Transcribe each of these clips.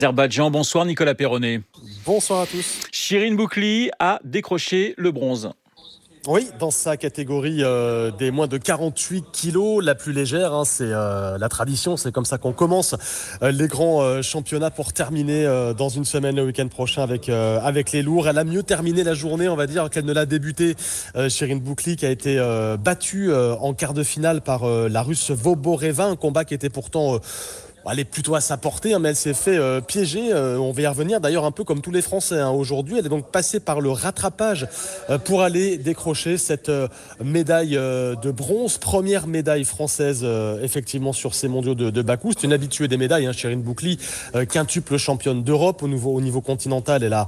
Azerbaïdjan. Bonsoir Nicolas Perronnet. Bonsoir à tous. Chirine Boukli a décroché le bronze. Oui, dans sa catégorie des moins de 48 kilos, la plus légère, c'est la tradition, c'est comme ça qu'on commence les grands championnats pour terminer dans une semaine le week-end prochain avec les lourds. Elle a mieux terminé la journée, on va dire, qu'elle ne l'a débuté. Chirine Boukli qui a été battue en quart de finale par la Russe Voboreva, un combat qui était pourtant... Elle est plutôt à sa portée, mais elle s'est fait piéger. On va y revenir d'ailleurs un peu comme tous les Français aujourd'hui. Elle est donc passée par le rattrapage pour aller décrocher cette médaille de bronze. Première médaille française effectivement sur ces mondiaux de Bakou. C'est une habituée des médailles, Chirine Boukli, quintuple championne d'Europe au niveau continental. Elle a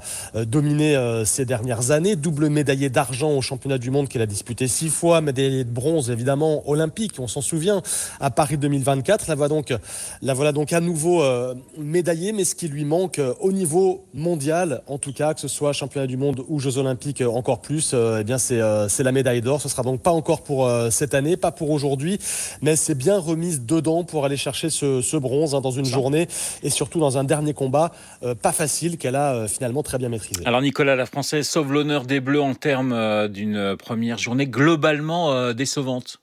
dominé ces dernières années. Double médaillée d'argent au championnat du monde qu'elle a disputé 6 fois. Médaillée de bronze évidemment olympique, on s'en souvient, à Paris 2024. La voilà donc à nouveau médaillée, mais ce qui lui manque au niveau mondial, en tout cas, que ce soit championnat du monde ou Jeux olympiques encore plus, c'est la médaille d'or. Ce sera donc pas encore pour cette année, pas pour aujourd'hui, mais elle s'est bien remise dedans pour aller chercher ce bronze dans une journée et surtout dans un dernier combat pas facile qu'elle a finalement très bien maîtrisé. Alors Nicolas, la Française sauve l'honneur des Bleus en termes d'une première journée globalement décevante.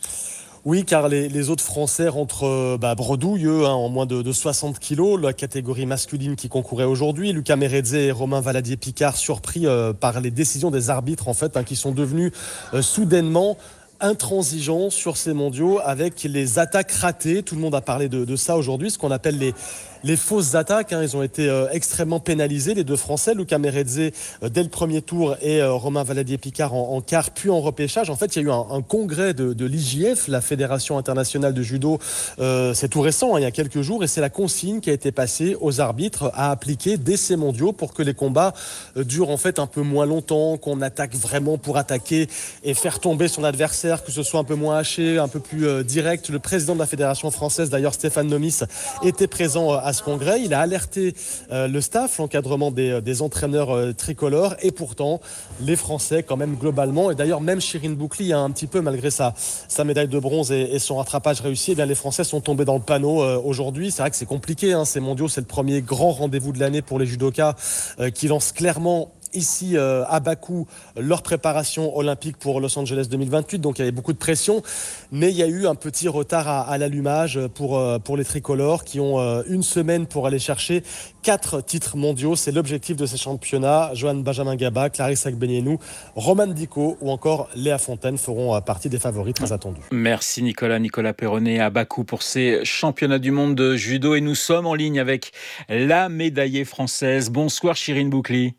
Oui, car les autres Français rentrent bredouilles, en moins de 60 kilos. La catégorie masculine qui concourait aujourd'hui. Lucas Méredze et Romain Valadier-Picard surpris par les décisions des arbitres, en fait, qui sont devenus soudainement intransigeants sur ces mondiaux avec les attaques ratées. Tout le monde a parlé de ça aujourd'hui, ce qu'on appelle les fausses attaques. Ils ont été extrêmement pénalisés, les deux Français, Lucas Méredze dès le premier tour et Romain Valadier-Picard en quart, puis en repêchage. En fait, il y a eu un congrès de l'IJF, la Fédération internationale de judo. C'est tout récent, il y a quelques jours, et c'est la consigne qui a été passée aux arbitres à appliquer dès ces mondiaux pour que les combats durent en fait un peu moins longtemps, qu'on attaque vraiment pour attaquer et faire tomber son adversaire, que ce soit un peu moins haché, un peu plus direct. Le président de la Fédération française, d'ailleurs Stéphane Nomis, était présent à ce congrès. Il a alerté le staff, l'encadrement des entraîneurs tricolores, et pourtant les Français quand même globalement, et d'ailleurs même Chirine Boukli un petit peu malgré sa médaille de bronze et son rattrapage réussi, les Français sont tombés dans le panneau aujourd'hui. C'est vrai que c'est compliqué, ces mondiaux, c'est le premier grand rendez-vous de l'année pour les judokas qui lancent clairement ici à Bakou leur préparation olympique pour Los Angeles 2028, donc il y avait beaucoup de pression, mais il y a eu un petit retard à l'allumage pour les tricolores qui ont une semaine pour aller chercher 4 titres mondiaux. C'est l'objectif de ces championnats. Joanne Benjamin Gaba, Clarisse Agbenienou, Romane Dico ou encore Léa Fontaine feront partie des favoris très attendus. Merci Nicolas Perronnet à Bakou pour ces championnats du monde de judo, et nous sommes en ligne avec la médaillée française. Bonsoir Chirine Boukli.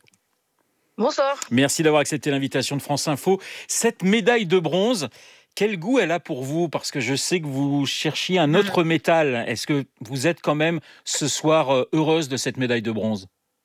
Bonsoir. Merci d'avoir accepté l'invitation de France Info. Cette médaille de bronze, quel goût elle a pour vous? Parce que je sais que vous cherchiez un autre métal. Est-ce que vous êtes quand même ce soir heureuse de cette médaille de bronze?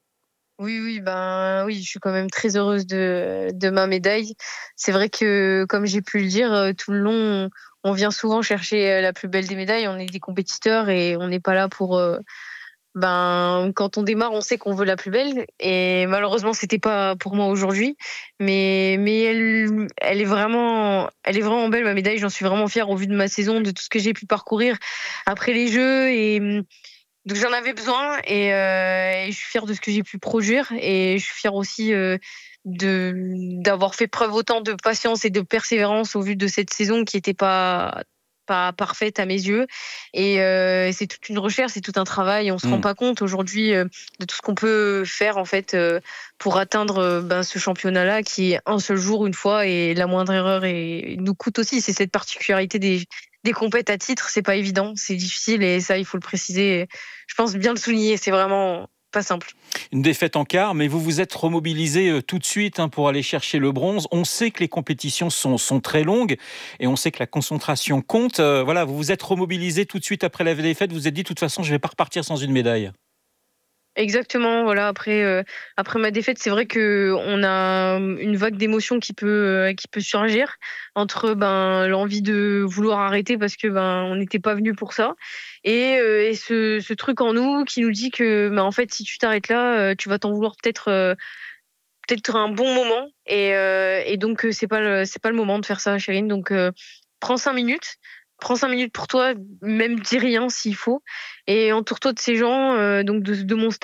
Oui, je suis quand même très heureuse de ma médaille. C'est vrai que, comme j'ai pu le dire tout le long, on vient souvent chercher la plus belle des médailles. On est des compétiteurs et on n'est pas là pour... quand on démarre, on sait qu'on veut la plus belle, et malheureusement, c'était pas pour moi aujourd'hui. Mais elle est vraiment belle, ma médaille. J'en suis vraiment fière au vu de ma saison, de tout ce que j'ai pu parcourir après les Jeux, et donc j'en avais besoin, et je suis fière de ce que j'ai pu produire, et je suis fière aussi d'avoir fait preuve autant de patience et de persévérance au vu de cette saison qui était pas parfaite à mes yeux, et c'est toute une recherche, c'est tout un travail. On se rend pas compte aujourd'hui de tout ce qu'on peut faire en fait pour atteindre ce championnat-là qui est un seul jour, une fois, et la moindre erreur nous coûte aussi. C'est cette particularité des compètes à titre, c'est pas évident, c'est difficile, et ça il faut le préciser. Je pense bien le souligner, c'est vraiment pas simple. Une défaite en quart, mais vous vous êtes remobilisé tout de suite pour aller chercher le bronze. On sait que les compétitions sont très longues et on sait que la concentration compte. Vous vous êtes remobilisé tout de suite après la défaite. Vous vous êtes dit, de toute façon, je ne vais pas repartir sans une médaille. Exactement, voilà. Après ma défaite, c'est vrai que on a une vague d'émotions qui peut surgir entre l'envie de vouloir arrêter parce que on n'était pas venu pour ça, et ce truc en nous qui nous dit que en fait, si tu t'arrêtes là, tu vas t'en vouloir peut-être un bon moment, et donc c'est pas le moment de faire ça, Chérine. Donc prends 5 minutes. prends 5 minutes pour toi, même dis rien s'il faut, et entoure-toi de ces gens, donc de mon